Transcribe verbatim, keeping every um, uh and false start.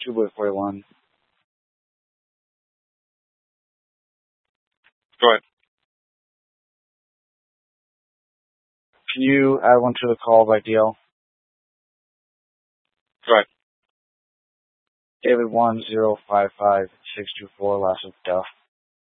two boy forty-one. Go ahead. Can you add one to the call by D L? Go ahead. David one zero five five six two four, last of Duff.